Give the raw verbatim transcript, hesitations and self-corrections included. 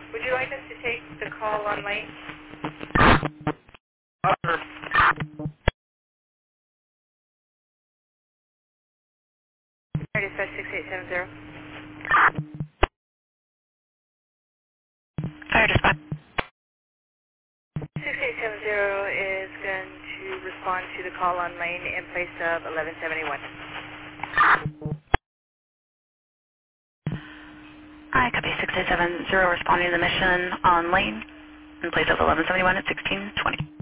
Would you like us to take the call on lane? Dispatch six eight seven zero. Fire dispatch. six eight seven zero is going to respond to the call on lane in place of eleven seventy-one. Hi, copy six eight seven zero responding to the mission on lane in place of eleven seventy-one at sixteen twenty.